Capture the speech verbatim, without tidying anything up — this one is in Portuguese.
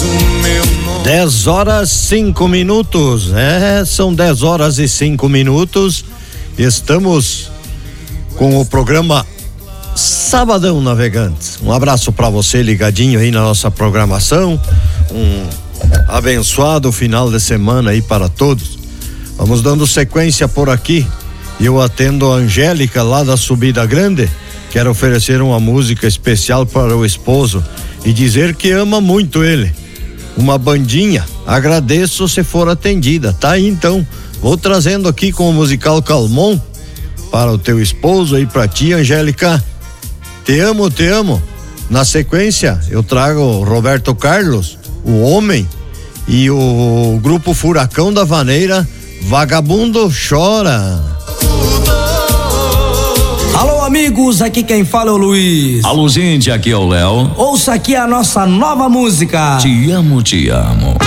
dez horas cinco minutos. É, são dez horas e cinco minutos. Estamos com o programa Sabadão Navegantes. Um abraço para você ligadinho aí na nossa programação. Um abençoado final de semana aí para todos. Vamos dando sequência por aqui. Eu atendo a Angélica lá da Subida Grande. Quero oferecer uma música especial para o esposo e dizer que ama muito ele. Uma bandinha, agradeço se for atendida, tá aí então. Vou trazendo aqui com o musical Calmon para o teu esposo e para ti, Angélica. Te amo, te amo. Na sequência, eu trago o Roberto Carlos, o Homem, e o grupo Furacão da Vaneira, Vagabundo Chora. Alô, amigos, aqui quem fala é o Luiz. Alô, gente, aqui é o Léo. Ouça aqui a nossa nova música. Te amo, te amo.